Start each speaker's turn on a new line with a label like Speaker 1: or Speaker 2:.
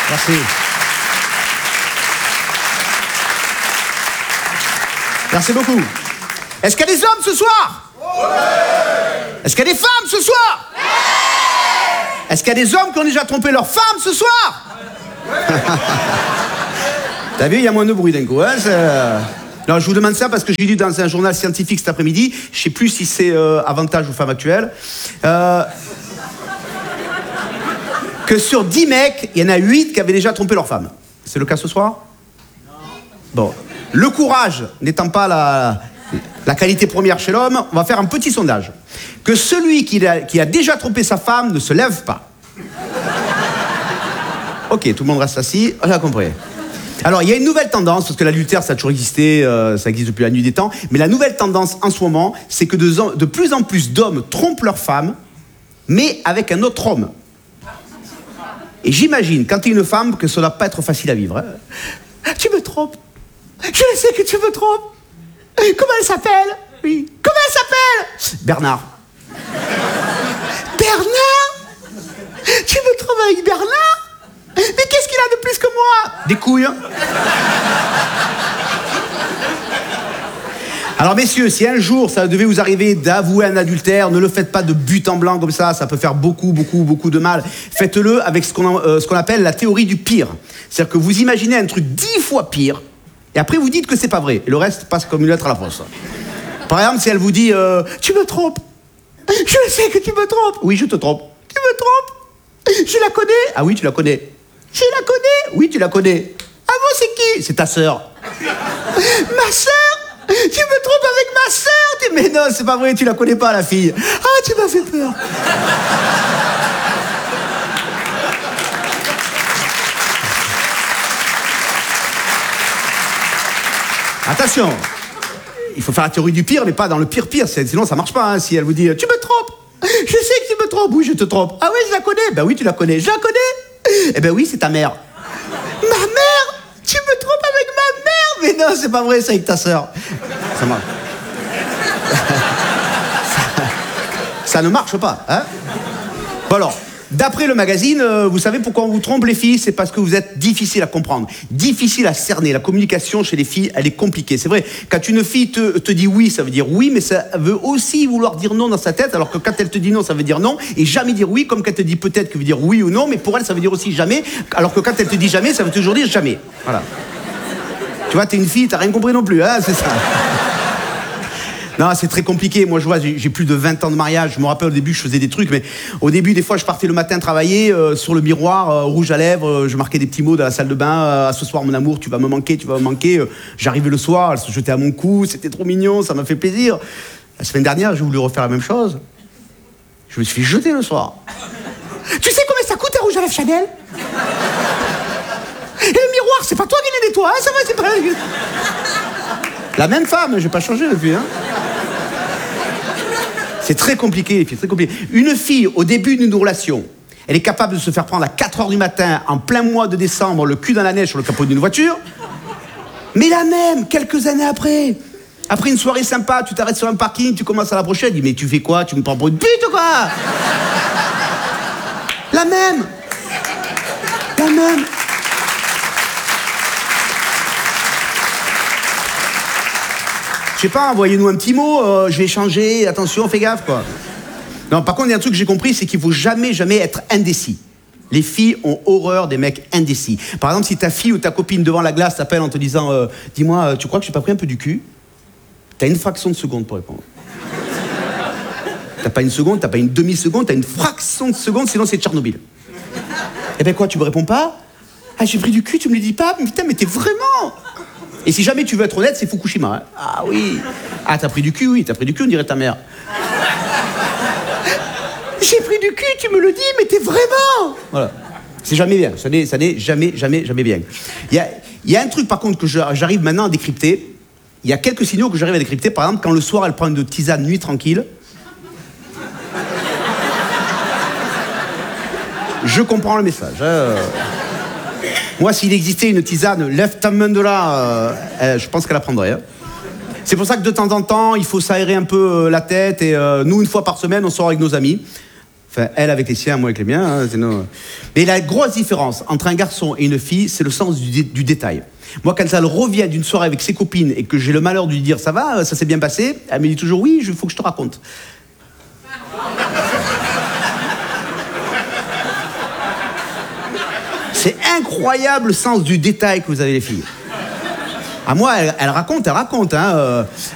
Speaker 1: Merci. Merci beaucoup. Est-ce qu'il y a des hommes ce soir? Est-ce qu'il y a des femmes ce soir? Est-ce qu'il y a des hommes qui ont déjà trompé leur femme ce soir? T'as vu, il y a moins de bruit d'un coup. Hein, non, je vous demande ça parce que j'ai lu dans un journal scientifique cet après-midi, je ne sais plus si c'est Avantage ou Femme Actuelle, que sur 10 mecs, il y en a 8 qui avaient déjà trompé leur femme. C'est le cas ce soir? Non. Bon. Le courage n'étant pas la qualité première chez l'homme, on va faire un petit sondage. Que celui qui a déjà trompé sa femme ne se lève pas. Ok, tout le monde reste assis, on a compris. Alors, il y a une nouvelle tendance, parce que l'adultère, ça a toujours existé, ça existe depuis la nuit des temps, mais la nouvelle tendance en ce moment, c'est que de plus en plus d'hommes trompent leur femme, mais avec un autre homme. Et j'imagine, quand tu es une femme, que ça ne doit pas être facile à vivre. Hein. Tu me trompes. Je sais que tu me trompes. Comment elle s'appelle? Oui. Comment elle s'appelle? Bernard. Bernard? Tu me trompes avec Bernard? Mais qu'est-ce qu'il a de plus que moi? Des couilles. Alors messieurs, si un jour ça devait vous arriver d'avouer un adultère, ne le faites pas de but en blanc comme ça peut faire beaucoup de mal. Faites-le avec ce qu'on appelle la théorie du pire. C'est-à-dire que vous imaginez un truc 10 fois pire, et après vous dites que c'est pas vrai, et le reste passe comme une lettre à la poste. Par exemple, si elle vous dit tu me trompes. Je sais que tu me trompes. Oui, je te trompe. Tu me trompes. Je la connais. Ah oui, tu la connais. Je la connais. Oui, tu la connais. Ah bon, c'est qui? C'est ta sœur. Ma sœur? Tu me trompes avec ma sœur? Mais non, c'est pas vrai, tu la connais pas, la fille. Ah, tu m'as fait peur. Attention, il faut faire la théorie du pire, mais pas dans le pire, sinon ça marche pas. Hein. Si elle vous dit tu me trompes, je sais que tu me trompes. Oui, je te trompe. Ah oui, je la connais. Ben oui, tu la connais. Je la connais. Eh ben oui, c'est ta mère. Ma mère? Tu me trompes avec ma mère? Mais non, c'est pas vrai, c'est avec ta sœur. Ça marche. Ça ne marche pas, hein? Bon alors, d'après le magazine, vous savez pourquoi on vous trompe les filles? C'est parce que vous êtes difficile à comprendre, difficile à cerner. La communication chez les filles, elle est compliquée. C'est vrai, quand une fille te dit oui, ça veut dire oui, mais ça veut aussi vouloir dire non dans sa tête, alors que quand elle te dit non, ça veut dire non, et jamais dire oui, comme quand elle te dit peut-être, qui veut dire oui ou non, mais pour elle, ça veut dire aussi jamais, alors que quand elle te dit jamais, ça veut toujours dire jamais. Voilà. Tu vois, t'es une fille, t'as rien compris non plus, hein, c'est ça. Non, c'est très compliqué. Moi, je vois, j'ai plus de 20 ans de mariage. Je me rappelle au début, je faisais des trucs, mais au début, des fois, je partais le matin travailler sur le miroir, rouge à lèvres, je marquais des petits mots dans la salle de bain. Ce soir, mon amour, tu vas me manquer, tu vas me manquer. J'arrivais le soir, elle se jetait à mon cou, c'était trop mignon, ça m'a fait plaisir. La semaine dernière, j'ai voulu refaire la même chose. Je me suis fait jeter le soir. Tu sais combien ça coûte un rouge à lèvres Chanel? Et le miroir, c'est pas toi qui les nettoie, hein, ça va, c'est pas... La même femme, j'ai pas changé depuis, hein. C'est très compliqué, les filles, très compliqué. Une fille, au début d'une relation, elle est capable de se faire prendre à 4h du matin, en plein mois de décembre, le cul dans la neige sur le capot d'une voiture. Mais la même, quelques années après une soirée sympa, tu t'arrêtes sur un parking, tu commences à l'approcher, elle dit, mais tu fais quoi? Tu me prends pour une pute ou quoi? La même. La même. Je sais pas, envoyez-nous un petit mot, je vais changer, attention, fais gaffe, quoi. Non, par contre, il y a un truc que j'ai compris, c'est qu'il faut jamais être indécis. Les filles ont horreur des mecs indécis. Par exemple, si ta fille ou ta copine devant la glace t'appelle en te disant dis-moi, tu crois que j'ai pas pris un peu du cul? T'as une fraction de seconde pour répondre. T'as pas une seconde, t'as pas une demi-seconde, t'as une fraction de seconde, sinon c'est Tchernobyl. Eh ben quoi, tu me réponds pas? Ah, j'ai pris du cul, tu me le dis pas? Mais putain, mais t'es vraiment... Et si jamais tu veux être honnête, c'est Fukushima. Hein. Ah oui. Ah, t'as pris du cul, oui, t'as pris du cul, on dirait ta mère. J'ai pris du cul, tu me le dis, mais t'es vraiment... Voilà. C'est jamais bien, ça n'est jamais bien. Il y a un truc, par contre, que j'arrive maintenant à décrypter. Il y a quelques signaux que j'arrive à décrypter. Par exemple, quand le soir, elle prend une tisane nuit tranquille. Je comprends le message. Moi, s'il existait une tisane, lève ta main de là, je pense qu'elle la prendrait. Hein. C'est pour ça que de temps en temps, il faut s'aérer un peu la tête. Et nous, une fois par semaine, on sort avec nos amis. Enfin, elle avec les siens, moi avec les miens. Hein, sinon... Mais la grosse différence entre un garçon et une fille, c'est le sens du détail. Moi, quand elle revient d'une soirée avec ses copines et que j'ai le malheur de lui dire « ça va, ça s'est bien passé », elle me dit toujours « oui, il faut que je te raconte ». C'est incroyable le sens du détail que vous avez les filles. À moi, elle raconte. Hein,